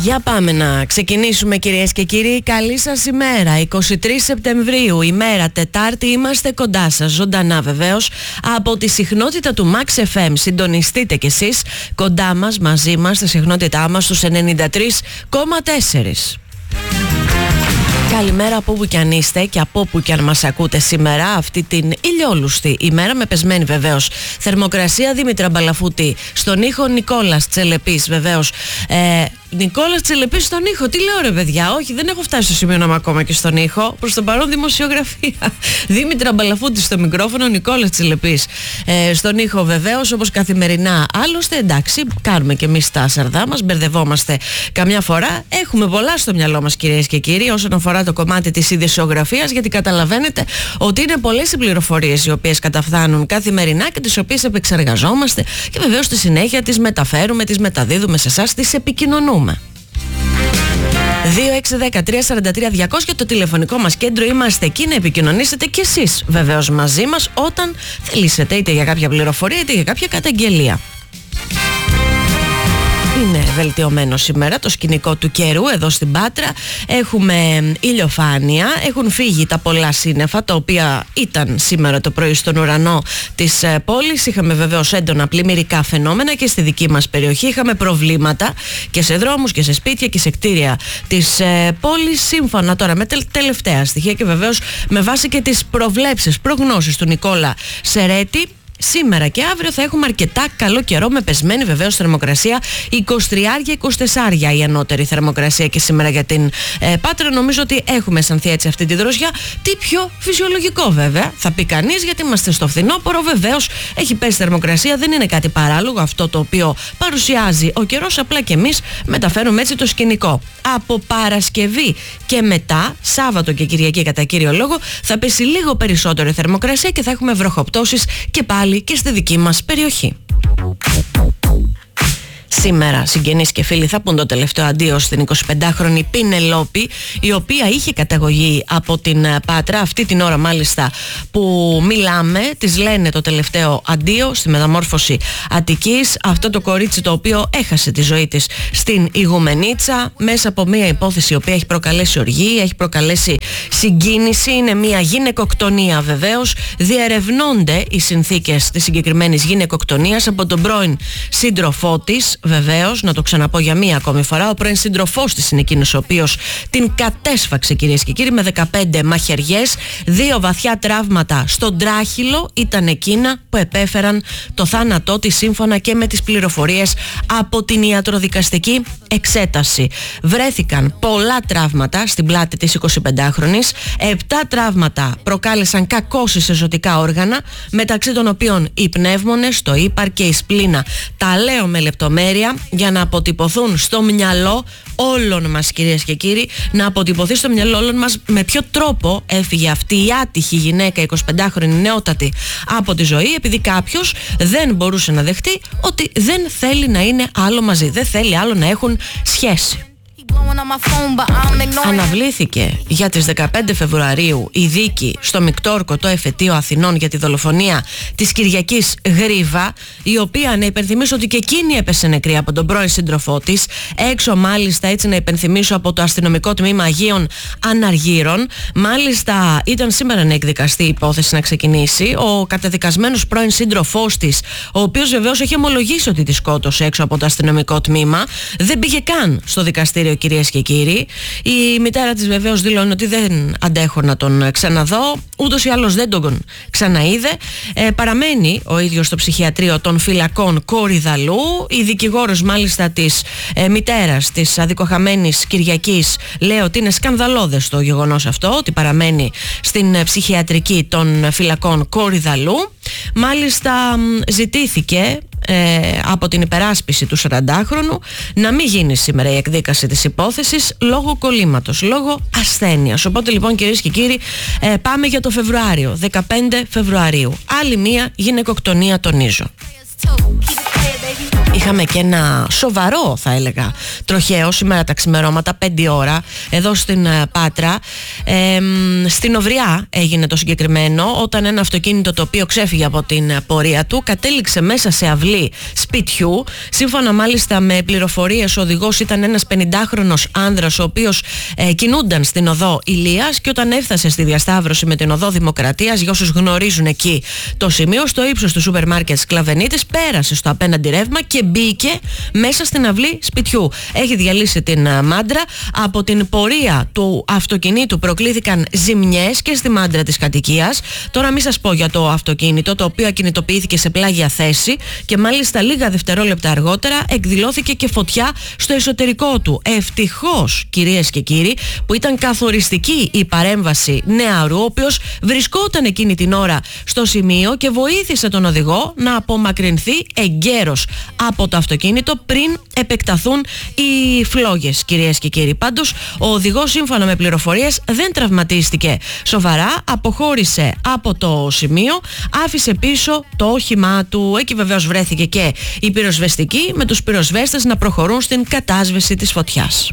Για πάμε να ξεκινήσουμε, κυρίες και κύριοι. Καλή σας ημέρα. 23 Σεπτεμβρίου, ημέρα Τετάρτη, είμαστε κοντά σας, ζωντανά βεβαίως, από τη συχνότητα του Max FM. Συντονιστείτε κι εσείς κοντά μας, μαζί μας, στη συχνότητά μας στους 93,4. Καλημέρα από όπου κι αν είστε και από όπου κι αν μας ακούτε σήμερα, αυτή την ηλιόλουστη ημέρα, με πεσμένη βεβαίως θερμοκρασία. Δήμητρα Μπαλαφούτη στον ήχο, Νικόλας Τσελεπής βεβαίως. Νικόλας Τσελεπής στον ήχο, τι λέω ρε παιδιά, όχι, δεν έχω φτάσει στο σημείο να είμαι ακόμα και στον ήχο. Προς το παρόν δημοσιογραφία. Δήμητρα Μπαλαφούτη στο μικρόφωνο, Νικόλας Τσελεπής στον ήχο βεβαίως, όπως καθημερινά. Άλλωστε, εντάξει, κάνουμε και εμείς τα σαρδά μας, μπερδευόμαστε καμιά φορά. Έχουμε πολλά στο μυαλό μας, κυρίες και κύριοι, όσον αφορά το κομμάτι της ειδησιογραφίας, γιατί καταλαβαίνετε ότι είναι πολλές οι πληροφορίες οι οποίες καταφθάνουν καθημερινά και τις οποίες επεξεργαζόμαστε και βεβαίως στη συνέχεια τις μεταφέρουμε, τις μεταδίδουμε σε εσάς, τις επικοινωνούμε. 2-6-10-3-43-200 το τηλεφωνικό μας κέντρο. Είμαστε εκεί να επικοινωνήσετε κι εσείς βεβαίως μαζί μας όταν θελήσετε, είτε για κάποια πληροφορία είτε για κάποια καταγγελία. Είναι βελτιωμένο σήμερα το σκηνικό του καιρού εδώ στην Πάτρα. Έχουμε ηλιοφάνεια, έχουν φύγει τα πολλά σύννεφα τα οποία ήταν σήμερα το πρωί στον ουρανό της πόλης. Είχαμε βεβαίως έντονα πλημμυρικά φαινόμενα και στη δική μας περιοχή. Είχαμε προβλήματα και σε δρόμους και σε σπίτια και σε κτίρια της πόλης, σύμφωνα τώρα με τελευταία στοιχεία και βεβαίως με βάση και τις προβλέψεις, προγνώσεις του Νικόλα Σερέτη. Σήμερα και αύριο θα έχουμε αρκετά καλό καιρό, με πεσμένη βεβαίως θερμοκρασία 23-24 η ανώτερη θερμοκρασία και σήμερα για την Πάτρα. Νομίζω ότι έχουμε αισθανθεί έτσι αυτή τη δροσιά. Τι πιο φυσιολογικό βέβαια, θα πει κανείς, γιατί είμαστε στο φθινόπωρο. Βεβαίως έχει πέσει θερμοκρασία, δεν είναι κάτι παράλογο αυτό το οποίο παρουσιάζει ο καιρός. Απλά και εμείς μεταφέρουμε έτσι το σκηνικό. Από Παρασκευή και μετά, Σάββατο και Κυριακή κατά κύριο λόγο, θα πέσει λίγο περισσότερο η θερμοκρασία και θα έχουμε βροχοπτώσεις και πάλι και στη δική μας περιοχή. Σήμερα συγγενείς και φίλοι θα πούν το τελευταίο αντίο στην 25χρονη Πινελόπη, η οποία είχε καταγωγή από την Πάτρα. Αυτή την ώρα μάλιστα που μιλάμε της λένε το τελευταίο αντίο στη μεταμόρφωση Αττικής. Αυτό το κορίτσι το οποίο έχασε τη ζωή της στην Ηγουμενίτσα μέσα από μια υπόθεση η οποία έχει προκαλέσει οργή, έχει προκαλέσει συγκίνηση. Είναι μια γυναικοκτονία βεβαίως. Διερευνώνται οι συνθήκες της συγκεκριμένης γυναικοκτονίας από τον πρώην σύντροφό της. Βεβαίως, να το ξαναπώ για μία ακόμη φορά, ο πρώην σύντροφός της είναι εκείνος ο οποίος την κατέσφαξε, κυρίες και κύριοι, με 15 μαχαιριές. 2 βαθιά τραύματα στον τράχυλο ήταν εκείνα που επέφεραν το θάνατό της, σύμφωνα και με τις πληροφορίες από την ιατροδικαστική εξέταση. Βρέθηκαν πολλά τραύματα στην πλάτη της 25χρονης. 7 τραύματα προκάλεσαν κακώσεις σε ζωτικά όργανα, μεταξύ των οποίων οι πνεύμονες, το ύπαρ και η σπλήνα. Τα λέω με λεπτομέρεια για να αποτυπωθούν στο μυαλό όλων μας, κυρίες και κύριοι, να αποτυπωθεί στο μυαλό όλων μας με ποιο τρόπο έφυγε αυτή η άτυχη γυναίκα, 25χρονη νεότατη, από τη ζωή, επειδή κάποιος δεν μπορούσε να δεχτεί ότι δεν θέλει να είναι άλλο μαζί, δεν θέλει άλλο να έχουν σχέση. Αναβλήθηκε για τις 15 Φεβρουαρίου η δίκη στο Μικτόρκο, το εφετείο Αθηνών, για τη δολοφονία της Κυριακής Γρίβα, η οποία, να υπενθυμίσω ότι και εκείνη έπεσε νεκρή από τον πρώην σύντροφό της, έξω μάλιστα, έτσι να υπενθυμίσω, από το αστυνομικό τμήμα Αγίων Αναργύρων. Μάλιστα ήταν σήμερα να εκδικαστεί η υπόθεση, να ξεκινήσει. Ο καταδικασμένος πρώην σύντροφός της, ο οποίος βεβαίως έχει ομολογήσει ότι τη σκότωσε έξω από το αστυνομικό τμήμα, δεν πήγε καν στο δικαστήριο, κυρίες και κύριοι. Η μητέρα της βεβαίως δηλώνει ότι δεν αντέχω να τον ξαναδώ, ούτως ή άλλως δεν τον ξαναείδε. Παραμένει ο ίδιος στο ψυχιατρίο των φυλακών Κορυδαλού. Η δικηγόρος μάλιστα της μητέρας της αδικοχαμένης Κυριακής λέει ότι είναι σκανδαλώδες το γεγονός αυτό, ότι παραμένει στην ψυχιατρική των φυλακών Κορυδαλού. Μάλιστα ζητήθηκε από την υπεράσπιση του 40χρονου να μην γίνει σήμερα η εκδίκαση της υπόθεσης λόγω κολλήματος, λόγω ασθένειας. Οπότε λοιπόν, κυρίες και κύριοι, πάμε για το Φεβρουάριο, 15 Φεβρουαρίου. Άλλη μία γυναικοκτονία, τονίζω. είχαμε και ένα σοβαρό, θα έλεγα, τροχαίο σήμερα τα ξημερώματα, 5 ώρα, εδώ στην Πάτρα. Στην Οβριά έγινε το συγκεκριμένο, όταν ένα αυτοκίνητο το οποίο ξέφυγε από την πορεία του κατέληξε μέσα σε αυλή σπιτιού. Σύμφωνα μάλιστα με πληροφορίες, ο οδηγός ήταν ένας 50χρονος άνδρας, ο οποίος κινούνταν στην οδό Ηλίας, και όταν έφτασε στη διασταύρωση με την οδό Δημοκρατίας, για όσους γνωρίζουν εκεί το σημείο, στο ύψος του σούπερ μάρκετ Σκλαβενίτης, πέρασε στο απέναντι ρεύμα και μπήκε μέσα στην αυλή σπιτιού. Έχει διαλύσει την μάντρα. Από την πορεία του αυτοκινήτου προκλήθηκαν ζημιές και στη μάντρα της κατοικίας. Τώρα μην σας πω για το αυτοκίνητο, το οποίο ακινητοποιήθηκε σε πλάγια θέση και μάλιστα λίγα δευτερόλεπτα αργότερα εκδηλώθηκε και φωτιά στο εσωτερικό του. Ευτυχώς, κυρίες και κύριοι, που ήταν καθοριστική η παρέμβαση νεαρού, ο οποίος βρισκόταν εκείνη την ώρα στο σημείο και βοήθησε τον οδηγό να απομακρυνθεί εγκαίρως από το αυτοκίνητο πριν επεκταθούν οι φλόγες, κυρίες και κύριοι. Πάντως, ο οδηγός, σύμφωνα με πληροφορίες, δεν τραυματίστηκε σοβαρά, αποχώρησε από το σημείο, άφησε πίσω το όχημά του. Εκεί βεβαίως βρέθηκε και η πυροσβεστική, με τους πυροσβέστες να προχωρούν στην κατάσβεση της φωτιάς.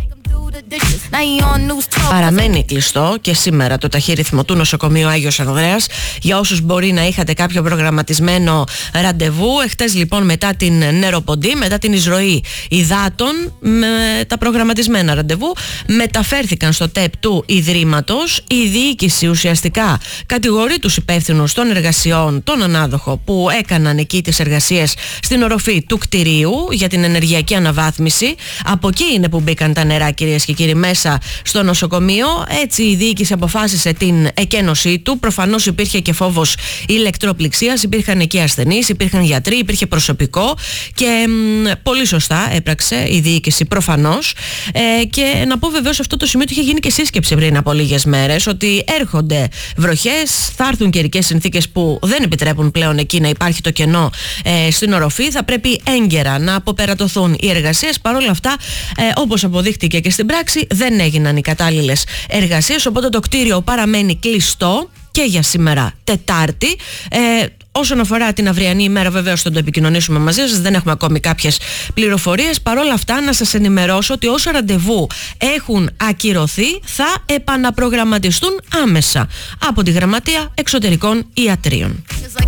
Παραμένει κλειστό και σήμερα το ταχύρυθμο του νοσοκομείου Άγιος Ανδρέας, για όσους μπορεί να είχατε κάποιο προγραμματισμένο ραντεβού. Εχθές λοιπόν, μετά την νεροποντή, μετά την εισρωή υδάτων, με τα προγραμματισμένα ραντεβού μεταφέρθηκαν στο ΤΕΠ του Ιδρύματος. Η διοίκηση ουσιαστικά κατηγορεί τους υπεύθυνους των εργασιών, τον ανάδοχο που έκαναν εκεί τις εργασίες στην οροφή του κτηρίου για την ενεργειακή αναβάθμιση. Από εκεί είναι που μπήκαν τα νερά, κυρίες και κύριοι, μέσα στο νοσοκομείο. Έτσι η διοίκηση αποφάσισε την εκένωσή του. Προφανώς υπήρχε και φόβος ηλεκτροπληξίας, υπήρχαν εκεί ασθενείς, υπήρχαν γιατροί, υπήρχε προσωπικό και πολύ σωστά έπραξε η διοίκηση προφανώς. Και να πω βεβαίως, αυτό το σημείο του είχε γίνει και σύσκεψη πριν από λίγες μέρες, ότι έρχονται βροχές, θα έρθουν καιρικές συνθήκες που δεν επιτρέπουν πλέον εκεί να υπάρχει το κενό στην οροφή. Θα πρέπει έγκαιρα να αποπερατωθούν οι εργασίες. Παρ' όλα αυτά, όπως αποδείχτηκε και στην πράξη, δεν έγιναν οι κατάλληλες εργασίες, οπότε το κτίριο παραμένει κλειστό και για σήμερα Τετάρτη. Όσον αφορά την αυριανή ημέρα, βεβαίως θα το επικοινωνήσουμε μαζί σας, δεν έχουμε ακόμη κάποιες πληροφορίες. Παρ' όλα αυτά, να σας ενημερώσω ότι όσα ραντεβού έχουν ακυρωθεί θα επαναπρογραμματιστούν άμεσα από τη Γραμματεία Εξωτερικών Ιατρίων.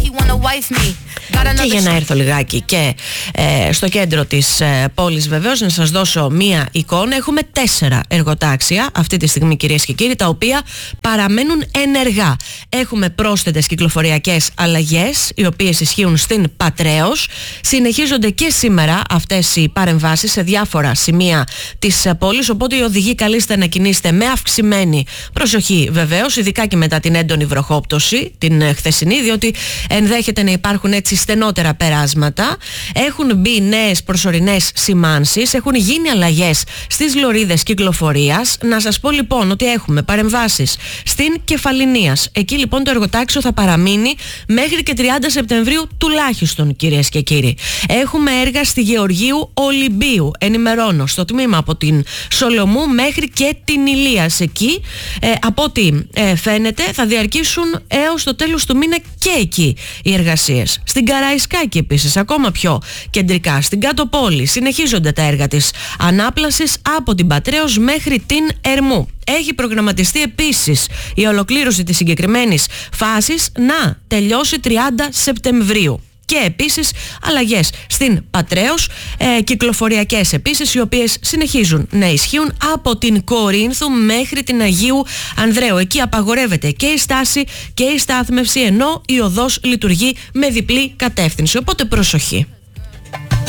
Και για να έρθω λιγάκι και στο κέντρο της πόλης, βεβαίως, να σας δώσω μία εικόνα. Έχουμε 4 εργοτάξια αυτή τη στιγμή, κυρίες και κύριοι, τα οποία παραμένουν ενεργά. Έχουμε πρόσθετες κυκλοφοριακές αλλαγές, οι οποίες ισχύουν στην Πατρέως. Συνεχίζονται και σήμερα αυτές οι παρεμβάσεις σε διάφορα σημεία της πόλης, οπότε οι οδηγοί καλείστε να κινήσετε με αυξημένη προσοχή, βεβαίως, ειδικά και μετά την έντονη βροχόπτωση την χθεσινή, διότι ενδέχεται να υπάρχουν έτσι στενότερα περάσματα. Έχουν μπει νέες προσωρινές σημάνσεις, έχουν γίνει αλλαγές στις λωρίδες κυκλοφορίας. Να σας πω λοιπόν ότι έχουμε παρεμβάσεις στην Κεφαληνίας. Εκεί λοιπόν το εργοτάξιο θα παραμείνει μέχρι και 30 Σεπτεμβρίου τουλάχιστον, κυρίες και κύριοι. Έχουμε έργα στη Γεωργίου Ολυμπίου, ενημερώνω, στο τμήμα από την Σολομού μέχρι και την Ηλίας. Εκεί, από ό,τι φαίνεται, θα διαρκήσουν έως το τέλος του μήνα και εκεί οι εργασίες. Στην Καραϊσκάκη επίσης, ακόμα πιο κεντρικά, στην Κάτω Πόλη, συνεχίζονται τα έργα της ανάπλασης από την Πατρέως μέχρι την Ερμού. Έχει προγραμματιστεί επίσης η ολοκλήρωση της συγκεκριμένης φάσης να τελειώσει 30 Σεπτεμβρίου. Και επίσης αλλαγές στην Πατρέως, κυκλοφοριακές επίσης, οι οποίες συνεχίζουν να ισχύουν από την Κορίνθου μέχρι την Αγίου Ανδρέου. Εκεί απαγορεύεται και η στάση και η στάθμευση, ενώ η οδός λειτουργεί με διπλή κατεύθυνση. Οπότε προσοχή.